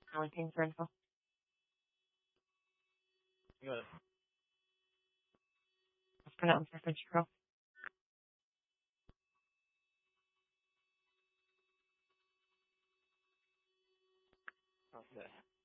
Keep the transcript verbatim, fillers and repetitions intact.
Only paying for info. Good. Let's put it on for French Pro. Okay.